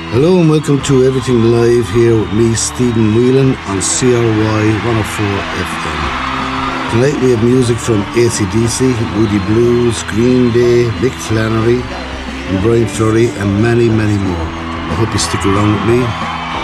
Hello and welcome to Everything Live here with me, Stephen Whelan, on CRY 104 FM. Tonight we have music from AC/DC, Moody Blues, Green Day, Mick Flannery, and Brian Fleury, and many, many more. I hope you stick around with me.